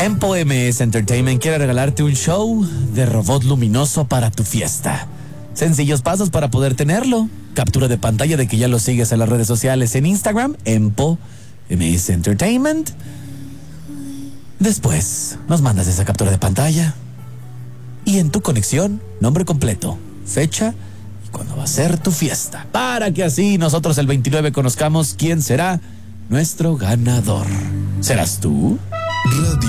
Empo MS Entertainment quiere regalarte un show de robot luminoso para tu fiesta. Sencillos pasos para poder tenerlo. Captura de pantalla de que ya lo sigues en las redes sociales en Instagram, Empo MS Entertainment. Después nos mandas esa captura de pantalla y en tu conexión, nombre completo, fecha y cuándo va a ser tu fiesta, para que así nosotros el 29 conozcamos quién será nuestro ganador. ¿Serás tú?